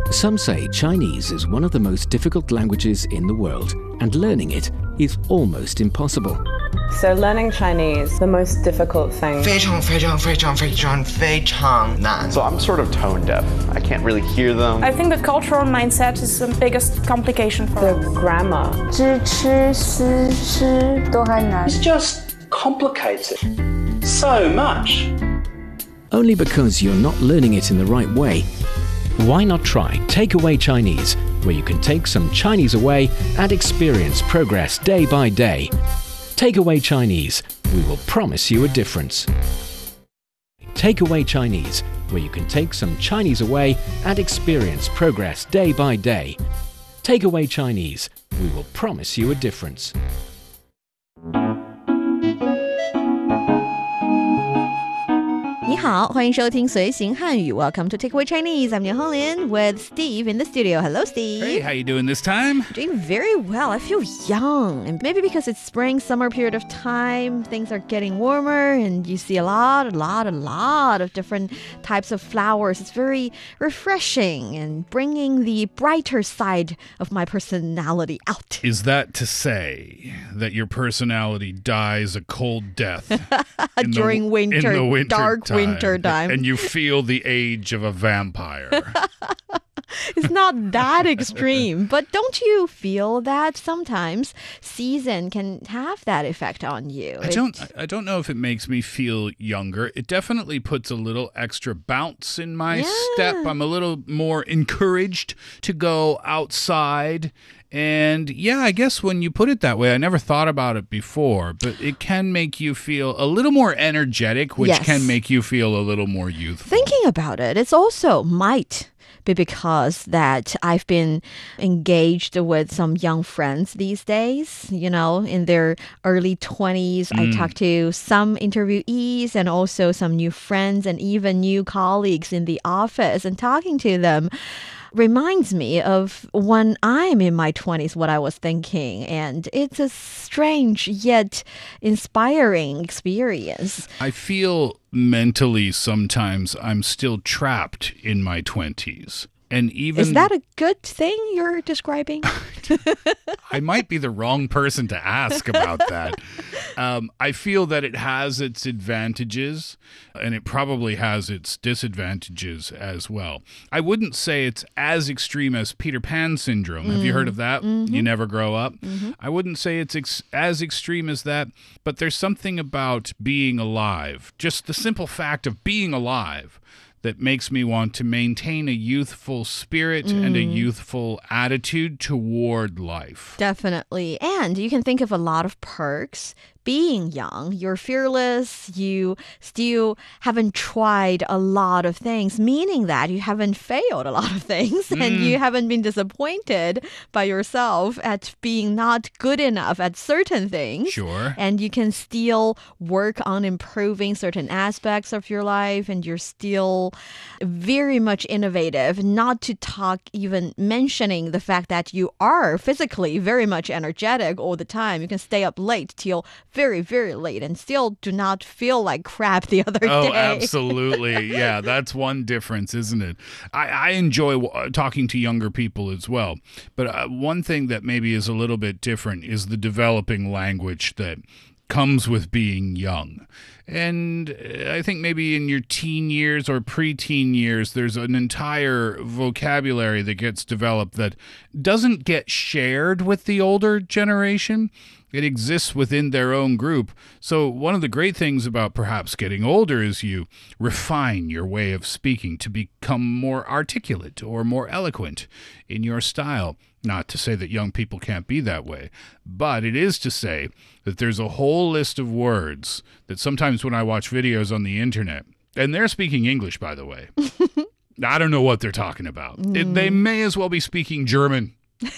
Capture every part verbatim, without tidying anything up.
Some say Chinese is one of the most difficult languages in the world, and learning it is almost impossible. So learning Chinese, the most difficult thing. 非常非常非常非常非常难. So I'm sort of tone deaf. I can't really hear them. I think the cultural mindset is the biggest complication for The us. grammar. 知吃思吃都还难。 It's just complicated so much. Only because you're not learning it in the right way. Why not try Takeaway Chinese, where you can take some Chinese away and experience progress day by day. Takeaway Chinese, we will promise you a difference. Takeaway Chinese, where you can take some Chinese away and experience progress day by day. Takeaway Chinese, we will promise you a difference. 你好，欢迎收听随行汉语 Welcome to Takeaway Chinese. I'm Nian Honglin with Steve in the studio. Hello, Steve. Hey, how you doing this time? Doing very well. I feel young. And maybe because it's spring, summer period of time, things are getting warmer and you see a lot, a lot, a lot of different types of flowers. It's very refreshing and bringing the brighter side of my personality out. Is that to say that your personality dies a cold death in During the, winter, in the winter dark time, winter time. And you feel the age of a vampire? It's not that extreme, but don't you feel that sometimes season can have that effect on you? I don't I don't know if it makes me feel younger. It definitely puts a little extra bounce in my Yeah. step. I'm a little more encouraged to go outside. And yeah, I guess when you put it that way, I never thought about it before, but it can make you feel a little more energetic, which Yes. can make you feel a little more youthful. Thinking about it, it's also might be because that I've been engaged with some young friends these days, you know, in their early twenties. I talk to some interviewees and also some new friends and even new colleagues in the office, and talking to them reminds me of when I'm in my twenties, what I was thinking. And it's a strange yet inspiring experience. I feel mentally sometimes I'm still trapped in my twenties. And even Is that a good thing you're describing? I might be the wrong person to ask about that. Um, I feel that it has its advantages, and it probably has its disadvantages as well. I wouldn't say it's as extreme as Peter Pan syndrome. Have you heard of that? Mm-hmm. You never grow up? Mm-hmm. I wouldn't say it's ex- as extreme as that, but there's something about being alive, just the simple fact of being alive, that makes me want to maintain a youthful spirit mm. and a youthful attitude toward life. Definitely. And you can think of a lot of perks. Being young, you're fearless, you still haven't tried a lot of things, meaning that you haven't failed a lot of things mm. and you haven't been disappointed by yourself at being not good enough at certain things. Sure. And you can still work on improving certain aspects of your life, and you're still very much innovative, not to talk even mentioning the fact that you are physically very much energetic all the time. You can stay up late till very, very late and still do not feel like crap the other oh, day. Oh, absolutely. Yeah, that's one difference, isn't it? I, I enjoy w- talking to younger people as well. But uh, one thing that maybe is a little bit different is the developing language that comes with being young. And I think maybe in your teen years or preteen years, there's an entire vocabulary that gets developed that doesn't get shared with the older generation. It exists within their own group. So one of the great things about perhaps getting older is you refine your way of speaking to become more articulate or more eloquent in your style. Not to say that young people can't be that way, but it is to say that there's a whole list of words that sometimes when I watch videos on the internet, and they're speaking English, by the way, I don't know what they're talking about. Mm. It, they may as well be speaking German.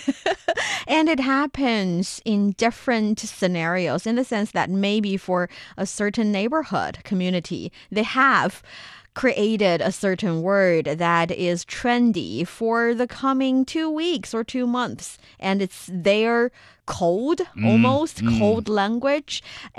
And it happens in different scenarios, in the sense that maybe for a certain neighborhood community, they have created a certain word that is trendy for the coming two weeks or two months. And it's their code, mm, almost mm. code language.